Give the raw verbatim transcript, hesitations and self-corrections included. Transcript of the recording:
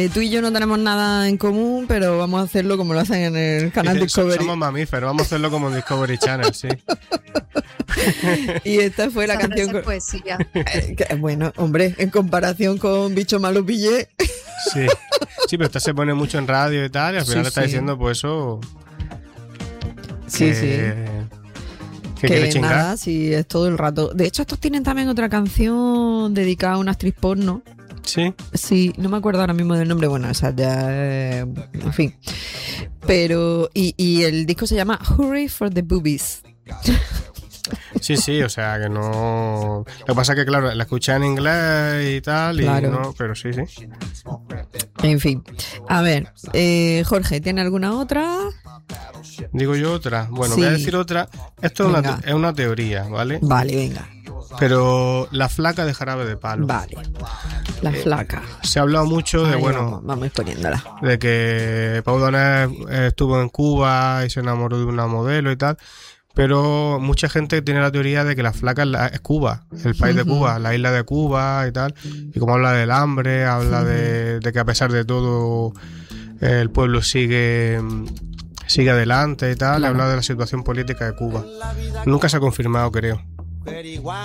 Eh, tú y yo no tenemos nada en común, pero vamos a hacerlo como lo hacen en el canal Sí, Discovery. Somos mamíferos, vamos a hacerlo como en Discovery Channel, sí. Y esta fue la Esa canción... frase es con- poesía. Eh, que, bueno, hombre, en comparación con Bicho Malo Pillé... Sí. Sí, pero esta se pone mucho en radio y tal, y al Sí, final está sí. diciendo, pues eso. Sí, que- sí. Que quiere Que chingar. nada, sí, es todo el rato. De hecho, estos tienen también otra canción dedicada a una actriz porno. Sí. Sí, no me acuerdo ahora mismo del nombre. Bueno, esa ya... eh, en fin. Pero... Y, y el disco se llama Hurry for the Boobies. Sí, sí, o sea que no. Lo que pasa es que, claro, la escuché en inglés y tal, y Claro. no, pero sí, sí. En fin. A ver, eh, Jorge, ¿tiene alguna otra? Digo yo otra. Bueno, Sí. voy a decir otra. Esto es una, Venga. te- es una teoría, ¿vale? Vale, venga. Pero la flaca de Jarabe de Palo. Vale. La flaca. Se ha hablado mucho de, Ahí bueno, vamos, vamos a ir poniéndola. de que Pau Donés eh, estuvo en Cuba y se enamoró de una modelo y tal. Pero mucha gente tiene la teoría de que la flaca es, la- es Cuba, el país de Ujú. Cuba, la isla de Cuba y tal. Y como habla del hambre, habla de, de que a pesar de todo eh, el pueblo sigue, sigue adelante y tal. Claro. Habla de la situación política de Cuba. Nunca se ha confirmado, creo.